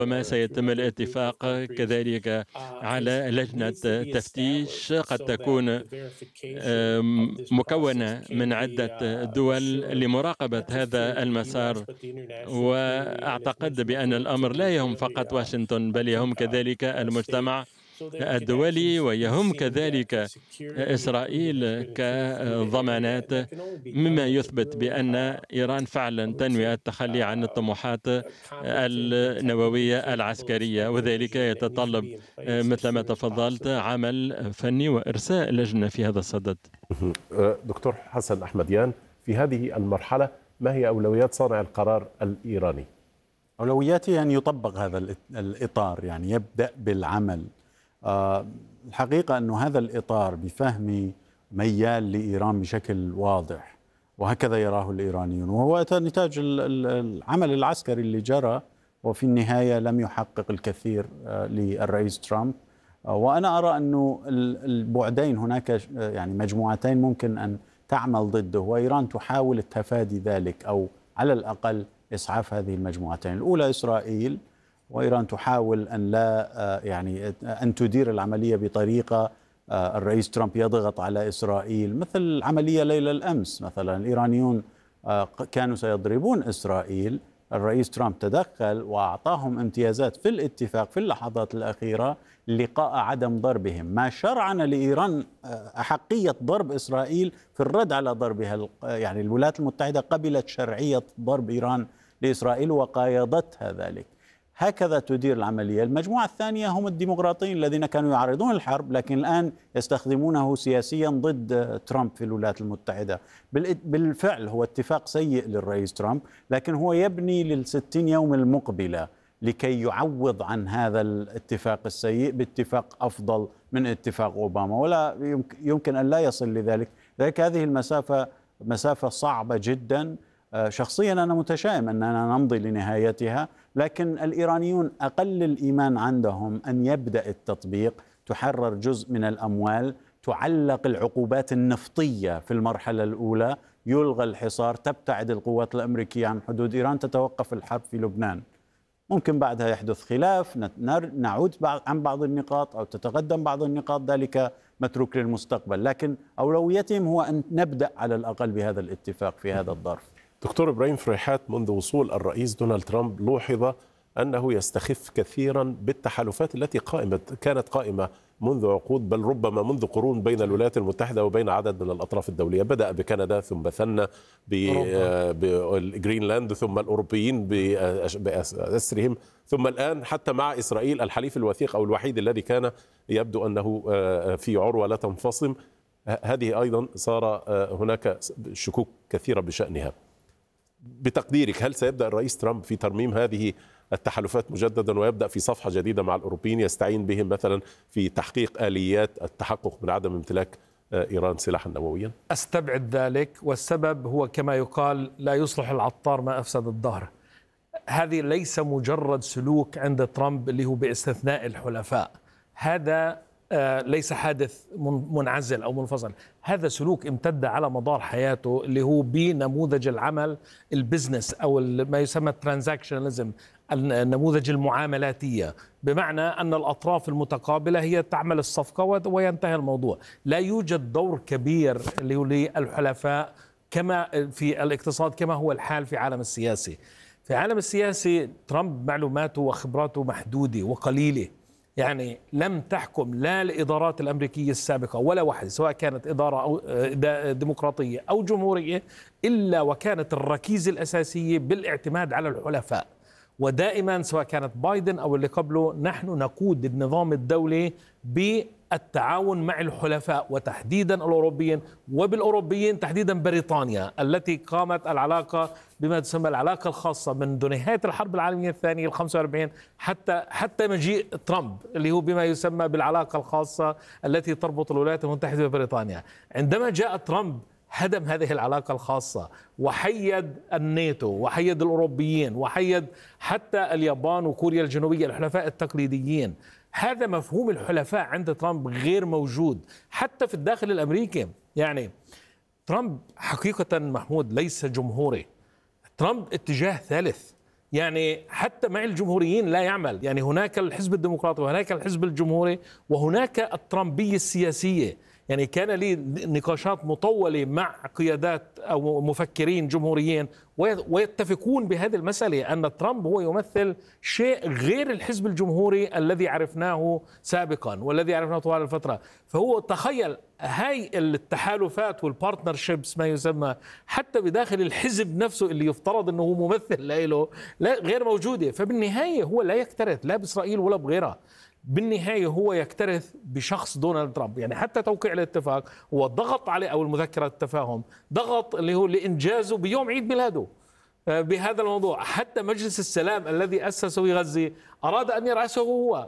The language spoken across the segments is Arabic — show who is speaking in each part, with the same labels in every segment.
Speaker 1: وما سيتم الاتفاق كذلك على لجنة تفتيش قد تكون مكونة من عدة دول لمراقبة هذا المسار. وأعتقد بأن الأمر لا يهم فقط واشنطن، بل يهم كذلك المجتمع الدولي، ويهم كذلك إسرائيل كضمانات، مما يثبت بأن إيران فعلا تنوي التخلي عن الطموحات النووية العسكرية، وذلك يتطلب مثل ما تفضلت عمل فني وإرساء لجنة في هذا الصدد.
Speaker 2: دكتور حسن أحمديان، في هذه المرحلة ما هي أولويات صانع القرار الإيراني؟
Speaker 3: أولوياته أن يطبق هذا الإطار، يعني يبدأ بالعمل. الحقيقة أن هذا الإطار بفهمي ميال لإيران بشكل واضح، وهكذا يراه الإيرانيون، وهو نتاج العمل العسكري اللي جرى، وفي النهاية لم يحقق الكثير للرئيس ترامب. وأنا أرى أن البعدين هناك يعني مجموعتين ممكن أن تعمل ضده، وإيران تحاول التفادي ذلك أو على الأقل إسعاف هذه المجموعتين. الأولى إسرائيل، وإيران تحاول أن لا يعني أن تدير العملية بطريقة الرئيس ترامب يضغط على إسرائيل، مثل العملية ليلة الأمس. مثلا الإيرانيون كانوا سيضربون إسرائيل، الرئيس ترامب تدخل وأعطاهم امتيازات في الاتفاق في اللحظات الأخيرة لقاء عدم ضربهم، ما شرعن لإيران أحقية ضرب إسرائيل في الرد على ضربها. يعني الولايات المتحدة قبلت شرعية ضرب إيران لإسرائيل وقايضتها ذلك. هكذا تدير العملية. المجموعة الثانية هم الديمقراطيين الذين كانوا يعارضون الحرب، لكن الآن يستخدمونه سياسيا ضد ترامب في الولايات المتحدة. بالفعل هو اتفاق سيء للرئيس ترامب، لكن هو يبني لل60 يوم المقبلة لكي يعوض عن هذا الاتفاق السيء باتفاق أفضل من اتفاق أوباما، ولا يمكن أن لا يصل لذلك. لذلك هذه المسافة مسافة صعبة جدا. شخصيا أنا متشائم أننا نمضي لنهايتها، لكن الإيرانيون أقل الإيمان عندهم أن يبدأ التطبيق، تحرر جزء من الأموال، تعلق العقوبات النفطية في المرحلة الأولى، يلغى الحصار، تبتعد القوات الأمريكية عن حدود إيران، تتوقف الحرب في لبنان. ممكن بعدها يحدث خلاف، نعود عن بعض النقاط أو تتقدم بعض النقاط، ذلك متروك للمستقبل، لكن أولويتهم هو أن نبدأ على الأقل بهذا الاتفاق في هذا الظرف.
Speaker 2: دكتور إبراهيم فريحات، منذ وصول الرئيس دونالد ترامب لوحظ أنه يستخف كثيرا بالتحالفات التي كانت قائمة منذ عقود، بل ربما منذ قرون، بين الولايات المتحدة وبين عدد من الأطراف الدولية. بدأ بكندا، ثم ثنى بالجرينلاند، ثم الأوروبيين بأسرهم، ثم الآن حتى مع إسرائيل الحليف الوثيق أو الوحيد الذي كان يبدو أنه في عروة لا تنفصم. هذه أيضا صار هناك شكوك كثيرة بشأنها. بتقديرك، هل سيبدأ الرئيس ترامب في ترميم هذه التحالفات مجددا ويبدأ في صفحة جديدة مع الأوروبيين يستعين بهم مثلا في تحقيق آليات التحقق من عدم امتلاك إيران سلاحا نوويا؟
Speaker 4: أستبعد ذلك، والسبب هو كما يقال لا يصلح العطار ما أفسد الظهر. هذه ليس مجرد سلوك عند ترامب اللي هو باستثناء الحلفاء، هذا ليس حادث منعزل أو منفصل، هذا سلوك امتد على مدار حياته، اللي هو بنموذج العمل البزنس أو ما يسمى الترانزاكشناليزم، النموذج المعاملاتية، بمعنى أن الأطراف المتقابلة هي تعمل الصفقة وينتهي الموضوع. لا يوجد دور كبير اللي هو للحلفاء كما في الاقتصاد كما هو الحال في عالم السياسي. في عالم السياسي ترامب معلوماته وخبراته محدودة وقليلة، يعني لم تحكم لا الإدارات الأمريكية السابقة ولا واحدة، سواء كانت إدارة أو ديمقراطية أو جمهورية، إلا وكانت الركيزة الأساسية بالاعتماد على الحلفاء. ودائما سواء كانت بايدن أو اللي قبله، نحن نقود النظام الدولي بالتعاون مع الحلفاء، وتحديدا الأوروبيين، وبالأوروبيين تحديدا بريطانيا التي قامت العلاقة بما تسمى العلاقة الخاصة منذ نهاية الحرب العالمية الثانية 45 حتى مجيء ترامب، اللي هو بما يسمى بالعلاقة الخاصة التي تربط الولايات المتحدة ببريطانيا. عندما جاء ترامب هدم هذه العلاقة الخاصة، وحيد الناتو، وحيد الأوروبيين، وحيد حتى اليابان وكوريا الجنوبية، الحلفاء التقليديين. هذا مفهوم الحلفاء عند ترامب غير موجود حتى في الداخل الأمريكي. يعني ترامب حقيقة محمود ليس جمهوري، ترامب اتجاه ثالث. يعني حتى مع الجمهوريين لا يعمل. يعني هناك الحزب الديمقراطي وهناك الحزب الجمهوري وهناك الترامبية السياسية. يعني كان لي نقاشات مطولة مع قيادات أو مفكرين جمهوريين ويتفقون بهذه المسألة، أن ترامب هو يمثل شيء غير الحزب الجمهوري الذي عرفناه سابقا والذي عرفناه طوال الفترة. فهو تخيل هاي التحالفات والبارتنرشيبس ما يسمى حتى بداخل الحزب نفسه اللي يفترض أنه هو ممثل له لا غير موجودة. فبالنهاية هو لا يكترث لا بإسرائيل ولا بغيرها، بالنهاية هو يكترث بشخص دونالد ترامب. يعني حتى توقيع الاتفاق هو ضغط عليه، أو المذكرة التفاهم ضغط اللي هو لإنجازه بيوم عيد ميلاده بهذا الموضوع. حتى مجلس السلام الذي أسسه في غزة أراد أن يرأسه هو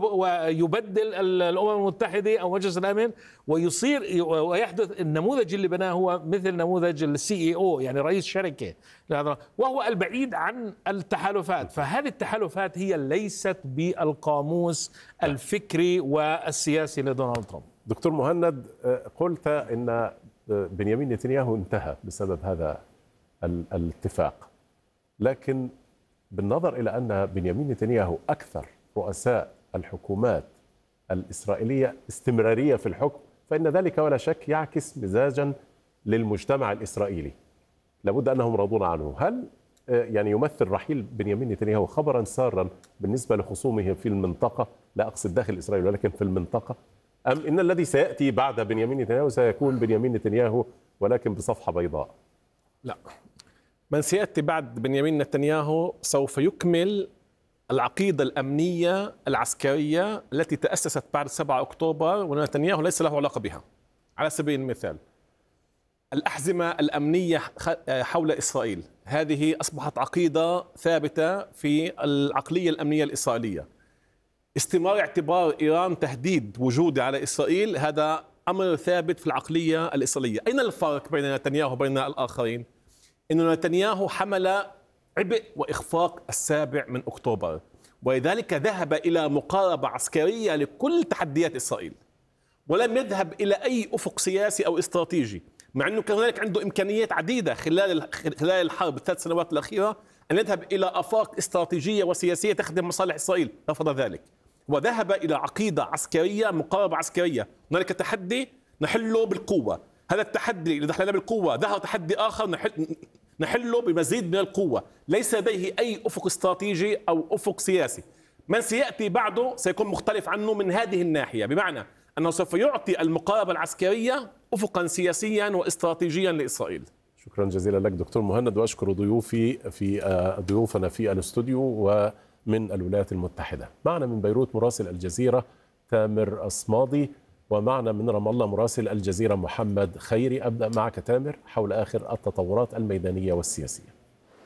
Speaker 4: ويبدل الأمم المتحدة أو مجلس الأمن ويصير ويحدث النموذج اللي بناه هو مثل نموذج الCEO، يعني رئيس شركة، وهو البعيد عن التحالفات. فهذه التحالفات هي ليست بالقاموس الفكري والسياسي لدونالد ترامب.
Speaker 2: دكتور مهند، قلت إن بنيامين نتنياهو انتهى بسبب هذا الاتفاق، لكن بالنظر إلى أن بنيامين نتنياهو أكثر رؤساء الحكومات الإسرائيلية استمرارية في الحكم، فإن ذلك ولا شك يعكس مزاجا للمجتمع الإسرائيلي لابد أنهم راضون عنه. هل يعني يمثل رحيل بنيامين نتنياهو خبرا سارا بالنسبة لخصومه في المنطقة، لا أقصد داخل إسرائيل ولكن في المنطقة، أم إن الذي سيأتي بعد بنيامين نتنياهو سيكون بنيامين نتنياهو ولكن بصفحة بيضاء؟
Speaker 5: لا، من سيأتي بعد بنيامين نتنياهو سوف يكمل العقيدة الأمنية العسكرية التي تأسست بعد 7 أكتوبر ونتنياهو ليس له علاقة بها. على سبيل المثال الأحزمة الأمنية حول إسرائيل، هذه أصبحت عقيدة ثابتة في العقلية الأمنية الإسرائيلية. استمرار اعتبار إيران تهديد وجودي على إسرائيل هذا أمر ثابت في العقلية الإسرائيلية. أين الفرق بين نتنياهو وبين الآخرين؟ إن نتنياهو حمل عبء وإخفاق 7 أكتوبر، ولذلك ذهب إلى مقاربة عسكرية لكل تحديات إسرائيل، ولم يذهب إلى أي أفق سياسي أو استراتيجي، مع أنه كان هناك عنده إمكانيات عديدة خلال الحرب 3 سنوات الأخيرة أن يذهب إلى آفاق استراتيجية وسياسية تخدم مصالح إسرائيل، رفض ذلك وذهب إلى عقيدة عسكرية، مقاربة عسكرية. هناك تحدي نحله بالقوة، هذا التحدي إذا دخلنا بالقوة ظهر تحدي آخر نحله بمزيد من القوة، ليس لديه أي أفق استراتيجي أو أفق سياسي. من سيأتي بعده سيكون مختلف عنه من هذه الناحية، بمعنى أنه سوف يعطي المقاربة العسكرية أفقا سياسيا واستراتيجيا لإسرائيل.
Speaker 2: شكرا جزيلا لك دكتور مهند، وأشكر ضيوفنا في الاستوديو ومن الولايات المتحدة. معنا من بيروت مراسل الجزيرة تامر الصمادي، ومعنا من رام الله مراسل الجزيرة محمد خيري. أبدأ معك تامر حول آخر التطورات الميدانية والسياسية.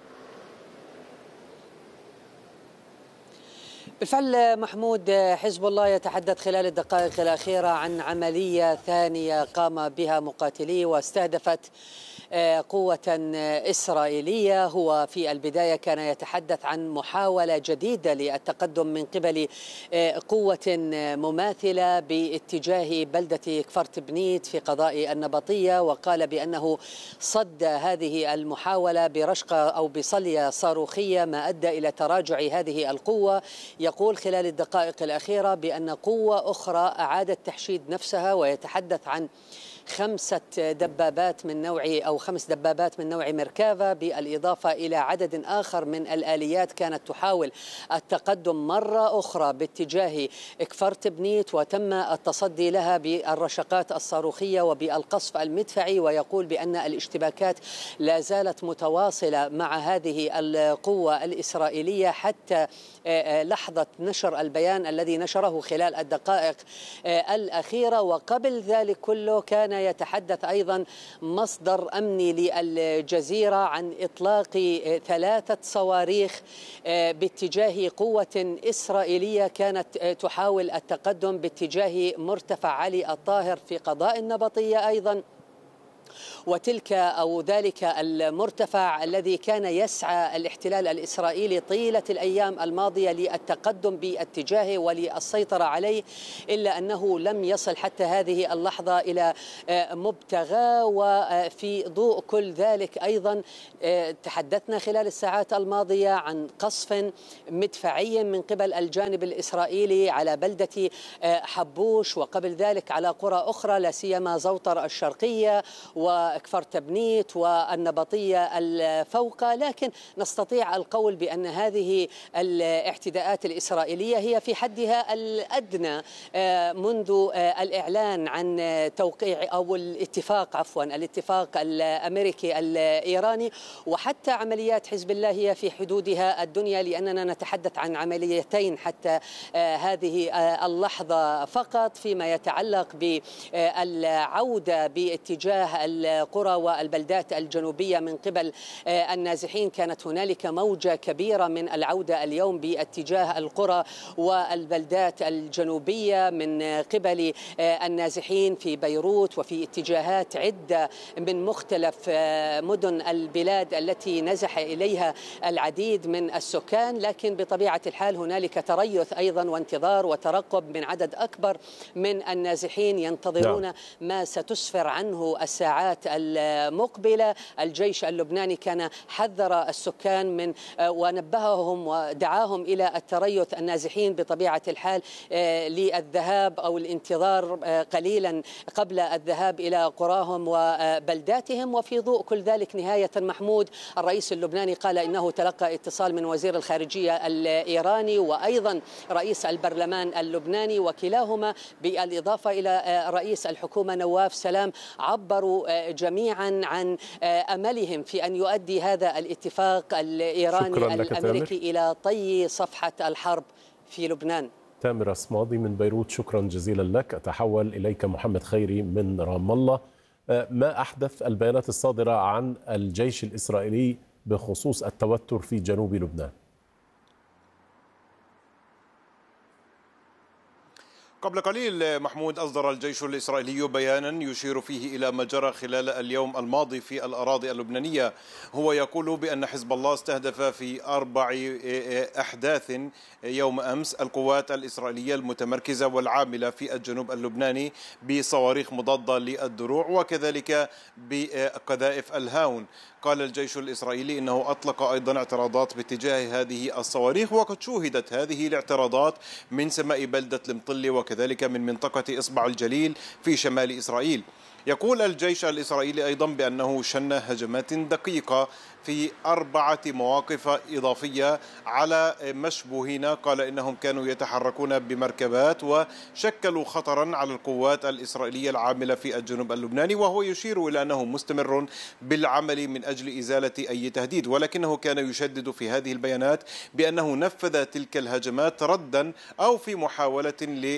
Speaker 6: بالفعل محمود، حزب الله يتحدث خلال الدقائق الأخيرة عن عملية ثانية قام بها مقاتلي واستهدفت قوة إسرائيلية. هو في البداية كان يتحدث عن محاولة جديدة للتقدم من قبل قوة مماثلة باتجاه بلدة كفرت بنيت في قضاء النبطية، وقال بأنه صد هذه المحاولة برشقة أو بصلية صاروخية ما أدى إلى تراجع هذه القوة. يقول خلال الدقائق الأخيرة بأن قوة أخرى أعادت تحشيد نفسها، ويتحدث عن 5 دبابات من نوع أو 5 دبابات من نوع ميركافا، بالإضافة إلى عدد آخر من الآليات كانت تحاول التقدم مرة أخرى باتجاه كفرت بنيت، وتم التصدي لها بالرشقات الصاروخية وبالقصف المدفعي. ويقول بأن الاشتباكات لا زالت متواصلة مع هذه القوة الإسرائيلية حتى لحظة نشر البيان الذي نشره خلال الدقائق الأخيرة. وقبل ذلك كله كان يتحدث أيضا مصدر أمني للجزيرة عن إطلاق 3 صواريخ باتجاه قوة إسرائيلية كانت تحاول التقدم باتجاه مرتفع علي الطاهر في قضاء النبطية أيضا. وتلك أو ذلك المرتفع الذي كان يسعى الاحتلال الإسرائيلي طيلة الأيام الماضية للتقدم باتجاهه وللسيطرة عليه، إلا أنه لم يصل حتى هذه اللحظة إلى مبتغى. وفي ضوء كل ذلك أيضا تحدثنا خلال الساعات الماضية عن قصف مدفعي من قبل الجانب الإسرائيلي على بلدة حبوش، وقبل ذلك على قرى أخرى لا سيما زوطر الشرقية وكفر تبنيت والنبطية الفوقة. لكن نستطيع القول بأن هذه الاعتداءات الإسرائيلية هي في حدها الأدنى منذ الإعلان عن توقيع أو الاتفاق الأمريكي الإيراني، وحتى عمليات حزب الله هي في حدودها الدنيا، لأننا نتحدث عن عمليتين حتى هذه اللحظة فقط فيما يتعلق بالعودة باتجاه القرى والبلدات الجنوبية من قبل النازحين. كانت هنالك موجة كبيرة من العودة اليوم باتجاه القرى والبلدات الجنوبية من قبل النازحين في بيروت وفي اتجاهات عدة من مختلف مدن البلاد التي نزح إليها العديد من السكان. لكن بطبيعة الحال هنالك تريث أيضا وانتظار وترقب من عدد أكبر من النازحين ينتظرون ما ستسفر عنه الساعات المقبلة. الجيش اللبناني كان حذر السكان من ونبههم ودعاهم إلى التريث النازحين بطبيعة الحال للذهاب أو الانتظار قليلا قبل الذهاب إلى قراهم وبلداتهم. وفي ضوء كل ذلك نهاية محمود، الرئيس اللبناني قال إنه تلقى اتصال من وزير الخارجية الإيراني وأيضا رئيس البرلمان اللبناني، وكلاهما بالإضافة إلى رئيس الحكومة نواف سلام عبروا جميعا عن أملهم في أن يؤدي هذا الاتفاق الإيراني الأمريكي إلى طي صفحة الحرب في لبنان.
Speaker 2: تامر أصمادي من بيروت، شكرا جزيلا لك. أتحول إليك محمد خيري من رام الله. ما أحدث البيانات الصادرة عن الجيش الإسرائيلي بخصوص التوتر في جنوب لبنان؟
Speaker 7: قبل قليل محمود أصدر الجيش الإسرائيلي بيانا يشير فيه إلى ما جرى خلال اليوم الماضي في الأراضي اللبنانية. هو يقول بأن حزب الله استهدف في 4 أحداث يوم أمس القوات الإسرائيلية المتمركزة والعاملة في الجنوب اللبناني بصواريخ مضادة للدروع وكذلك بقذائف الهاون. قال الجيش الإسرائيلي إنه أطلق أيضا اعتراضات باتجاه هذه الصواريخ، وقد شوهدت هذه الاعتراضات من سماء بلدة المطلة وكذلك من منطقة إصبع الجليل في شمال إسرائيل. يقول الجيش الإسرائيلي أيضا بأنه شن هجمات دقيقة في 4 مواقف إضافية على مشبوهين. قال إنهم كانوا يتحركون بمركبات وشكلوا خطرا على القوات الإسرائيلية العاملة في الجنوب اللبناني، وهو يشير إلى أنه مستمر بالعمل من أجل إزالة أي تهديد، ولكنه كان يشدد في هذه البيانات بأنه نفذ تلك الهجمات ردا أو في محاولة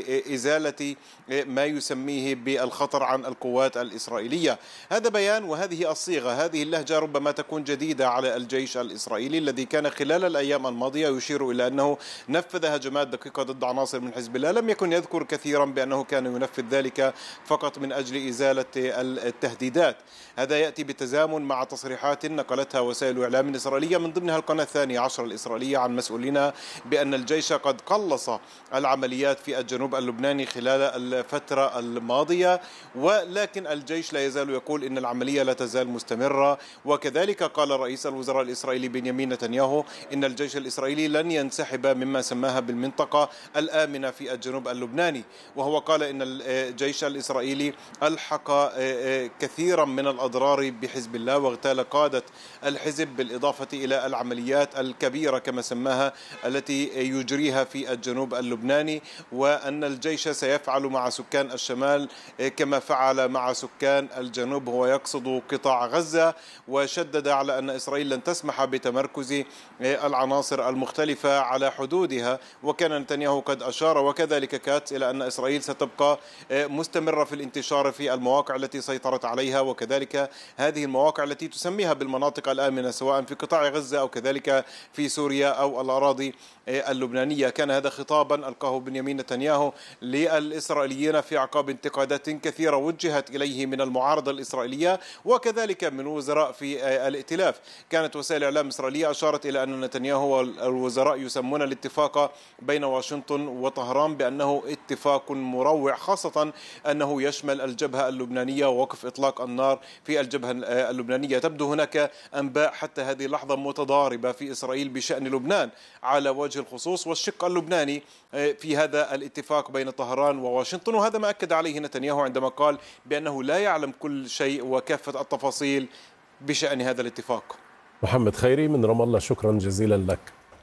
Speaker 7: لإزالة ما يسميه بالخطر عن القوات الإسرائيلية. هذا بيان وهذه الصيغة، هذه اللهجة ربما تكون جديدة على الجيش الإسرائيلي الذي كان خلال الأيام الماضية يشير إلى أنه نفذ هجمات دقيقة ضد عناصر من حزب الله. لم يكن يذكر كثيرا بأنه كان ينفذ ذلك فقط من أجل إزالة التهديدات. هذا يأتي بالتزامن مع تصريحات نقلتها وسائل إعلام إسرائيلية من ضمنها القناة 12 الإسرائيلية عن مسؤولين بأن الجيش قد قلص العمليات في الجنوب اللبناني خلال الفترة الماضية، ولكن الجيش لا يزال يقول إن العملية لا تزال مستمرة. وكذلك قال رئيس الوزراء الإسرائيلي بنيامين نتنياهو إن الجيش الإسرائيلي لن ينسحب مما سماها بالمنطقة الآمنة في الجنوب اللبناني. وهو قال إن الجيش الإسرائيلي ألحق كثيرا من الأضرار بحزب الله واغتال قادة الحزب، بالإضافة إلى العمليات الكبيرة كما سماها التي يجريها في الجنوب اللبناني، وأن الجيش سيفعل مع سكان الشمال كما فعل مع سكان الجنوب، هو يقصد قطاع غزة. وشدد على أن إسرائيل لن تسمح بتمركز العناصر المختلفة على حدودها. وكان نتنياهو قد أشار وكذلك كاتس إلى أن إسرائيل ستبقى مستمرة في الانتشار في المواقع التي سيطرت عليها، وكذلك هذه المواقع التي تسميها بالمناطق الآمنة سواء في قطاع غزة أو كذلك في سوريا أو الأراضي اللبنانية. كان هذا خطابا ألقاه بنيامين نتنياهو للإسرائيليين في أعقاب انتقادات كثيرة وجهت إليه لديه من المعارضة الإسرائيلية وكذلك من وزراء في الائتلاف. كانت وسائل إعلام إسرائيلية أشارت إلى أن نتنياهو والوزراء يسمون الاتفاق بين واشنطن وطهران بأنه اتفاق مروع، خاصة أنه يشمل الجبهة اللبنانية ووقف إطلاق النار في الجبهة اللبنانية. تبدو هناك أنباء حتى هذه اللحظة متضاربة في إسرائيل بشأن لبنان على وجه الخصوص، والشق اللبناني في هذا الاتفاق بين طهران وواشنطن، وهذا ما أكد عليه نتنياهو عندما قال بأنه لا يعلم كل شيء وكافة التفاصيل بشأن هذا الاتفاق.
Speaker 2: محمد خيري من رام الله، شكرا جزيلا لك.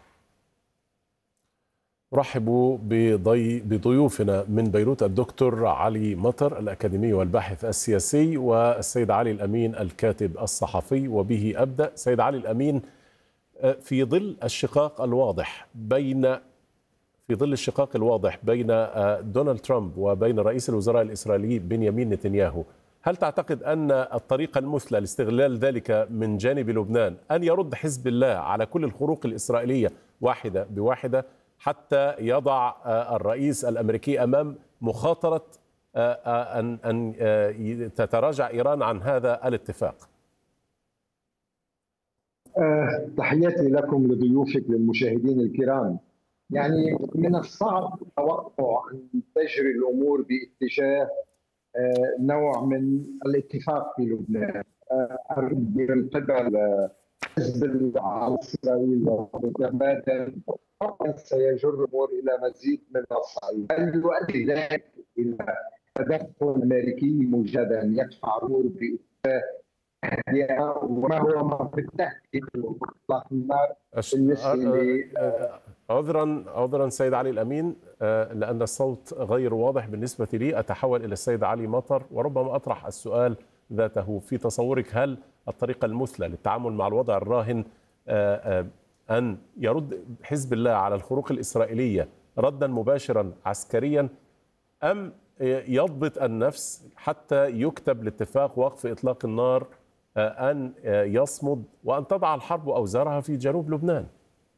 Speaker 2: رحب بضيوفنا من بيروت الدكتور علي مطر الأكاديمي والباحث السياسي، والسيد علي الأمين الكاتب الصحفي. وبه أبدأ. سيد علي الأمين، في ظل الشقاق الواضح بين دونالد ترامب وبين رئيس الوزراء الإسرائيلي بنيامين نتنياهو، هل تعتقد أن الطريقة المثلى لاستغلال ذلك من جانب لبنان أن يرد حزب الله على كل الخروق الإسرائيلية واحدة بواحدة حتى يضع الرئيس الأمريكي أمام مخاطرة أن تتراجع إيران عن هذا الاتفاق؟
Speaker 8: تحياتي لكم لضيوفك للمشاهدين الكرام. يعني من الصعب توقع أن تجري الأمور باتجاه نوع من الاتفاق في لبنان من قبل حزب الله إسرائيل ومتبادل سيجر الأمور إلى مزيد من الصعيد. هل يؤدي ذلك إلى تدخل أمريكي مجددا يدفع الأمور باتجاه وما هو ما في التهديد إطلاق النار بالنسبة
Speaker 2: عذرا سيد علي الأمين، لأن الصوت غير واضح بالنسبة لي. أتحول إلى السيد علي مطر وربما أطرح السؤال ذاته. في تصورك هل الطريقة المثلى للتعامل مع الوضع الراهن أن يرد حزب الله على الخروق الإسرائيلية ردا مباشرا عسكريا، أم يضبط النفس حتى يكتب لاتفاق وقف إطلاق النار أن يصمد وأن تضع الحرب أوزارها في جنوب لبنان؟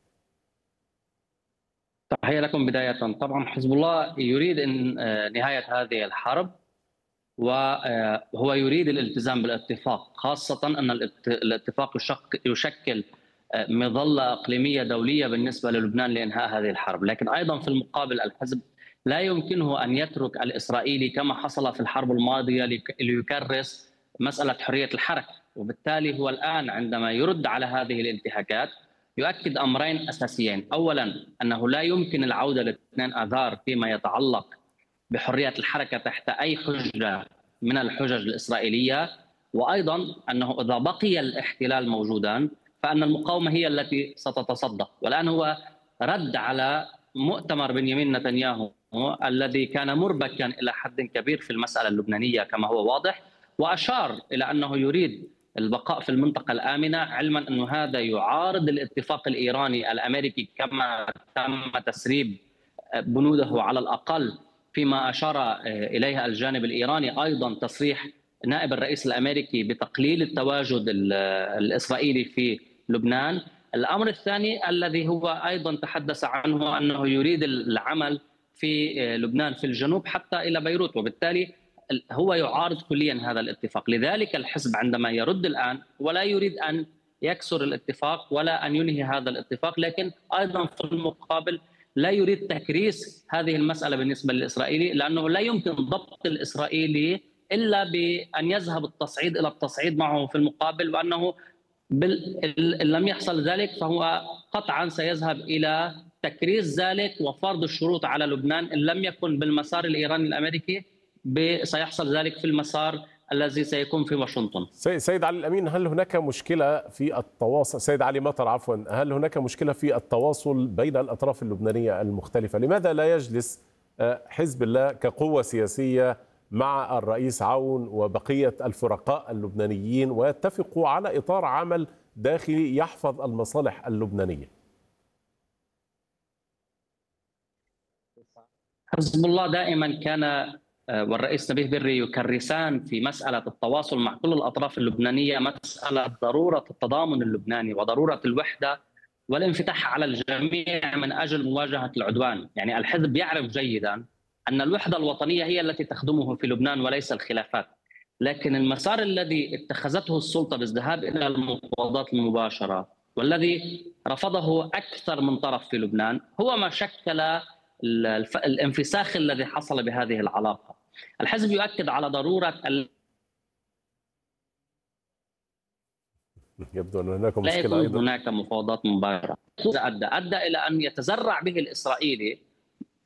Speaker 9: تحية لكم بداية. طبعا حزب الله يريد نهاية هذه الحرب، وهو يريد الالتزام بالاتفاق، خاصة أن الاتفاق يشكل مظلة إقليمية دولية بالنسبة للبنان لإنهاء هذه الحرب. لكن أيضا في المقابل الحزب لا يمكنه أن يترك الإسرائيلي كما حصل في الحرب الماضية ليكرس مسألة حرية الحركة، وبالتالي هو الآن عندما يرد على هذه الانتهاكات يؤكد أمرين أساسيين. أولا أنه لا يمكن العودة لاثنين آذار فيما يتعلق بحرية الحركة تحت أي حجة من الحجج الإسرائيلية، وأيضا أنه إذا بقي الاحتلال موجودا فأن المقاومة هي التي ستتصدى. والآن هو رد على مؤتمر بنيامين نتنياهو الذي كان مربكا إلى حد كبير في المسألة اللبنانية كما هو واضح، وأشار إلى أنه يريد البقاء في المنطقة الآمنة، علما أن هذا يعارض الاتفاق الإيراني الأمريكي كما تم تسريب بنوده على الأقل، فيما أشار إليها الجانب الإيراني. أيضا تصريح نائب الرئيس الأمريكي بتقليل التواجد الإسرائيلي في لبنان. الأمر الثاني الذي هو أيضا تحدث عنه أنه يريد العمل في لبنان في الجنوب حتى إلى بيروت، وبالتالي هو يعارض كليا هذا الاتفاق. لذلك الحزب عندما يرد الآن ولا يريد أن يكسر الاتفاق ولا أن ينهي هذا الاتفاق، لكن أيضا في المقابل لا يريد تكريس هذه المسألة بالنسبة للإسرائيلي، لأنه لا يمكن ضبط الإسرائيلي إلا بأن يذهب التصعيد إلى التصعيد معه في المقابل، وأنه إن لم يحصل ذلك فهو قطعا سيذهب إلى تكريس ذلك وفرض الشروط على لبنان. إن لم يكن بالمسار الإيراني الأمريكي سيحصل ذلك في المسار الذي سيكون في واشنطن.
Speaker 2: سيد علي الأمين، هل هناك مشكلة في التواصل؟ سيد علي مطر عفوا، هل هناك مشكلة في التواصل بين الأطراف اللبنانية المختلفة؟ لماذا لا يجلس حزب الله كقوة سياسية مع الرئيس عون وبقية الفرقاء اللبنانيين ويتفقوا على إطار عمل داخلي يحفظ المصالح اللبنانية؟
Speaker 9: حزب الله دائما كان والرئيس نبيه بري يكرسان في مسألة التواصل مع كل الأطراف اللبنانية مسألة ضرورة التضامن اللبناني وضرورة الوحدة والانفتاح على الجميع من أجل مواجهة العدوان. يعني الحزب يعرف جيدا أن الوحدة الوطنية هي التي تخدمه في لبنان وليس الخلافات. لكن المسار الذي اتخذته السلطة بالذهاب إلى المفاوضات المباشرة والذي رفضه أكثر من طرف في لبنان هو ما شكل الانفساخ الذي حصل بهذه العلاقة. الحزب يؤكد على ضرورة
Speaker 2: يبدو أن هناك
Speaker 9: لا
Speaker 2: مشكلة
Speaker 9: يكون
Speaker 2: أيضا.
Speaker 9: هناك مفاوضات مباشرة. أدى إلى أن يتزرع به الإسرائيلي